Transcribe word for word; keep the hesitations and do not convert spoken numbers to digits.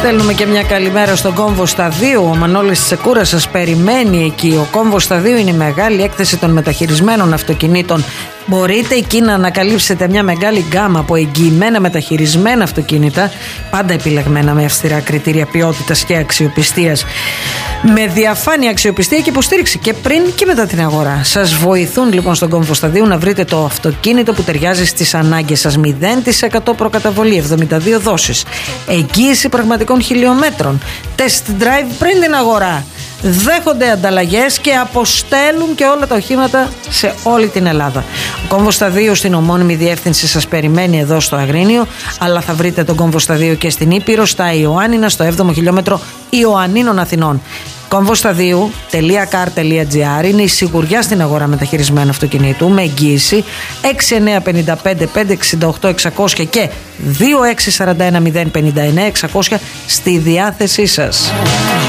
Στέλνουμε και μια καλημέρα στον Κόμβο Σταδίου. Ο Μανώλης Τσεκούρας σας περιμένει εκεί. Ο Κόμβος Σταδίου είναι η μεγάλη έκθεση των μεταχειρισμένων αυτοκινήτων. Μπορείτε εκεί να ανακαλύψετε μια μεγάλη γκάμα από εγγυημένα μεταχειρισμένα αυτοκίνητα, πάντα επιλεγμένα με αυστηρά κριτήρια ποιότητας και αξιοπιστίας, με διαφάνεια, αξιοπιστία και υποστήριξη και πριν και μετά την αγορά. Σας βοηθούν λοιπόν στον Κόμβο Σταδίου να βρείτε το αυτοκίνητο που ταιριάζει στις ανάγκες σας. μηδέν τοις εκατό προκαταβολή, εβδομήντα δύο δόσεις, εγγύηση πραγματικών χιλιόμετρων, test drive πριν την αγορά. Δέχονται ανταλλαγές και αποστέλουν και όλα τα οχήματα σε όλη την Ελλάδα. Ο Κόμβος Σταδίου στην ομώνυμη διεύθυνση σας περιμένει εδώ στο Αγρίνιο, αλλά θα βρείτε τον Κόμβο Σταδίου και στην Ήπειρο, στα Ιωάννινα, στο έβδομο χιλιόμετρο Ιωαννίνων Αθηνών. κόμβοσταδίου τελεία καρ τελεία τζι άρ είναι η σιγουριά στην αγορά μεταχειρισμένου αυτοκινήτου με εγγύηση έξι εννιά πέντε πέντε πέντε έξι οκτώ εξακόσια και δύο έξι τέσσερα ένα μηδέν πέντε εννιά εξακόσια στη διάθεσή σας.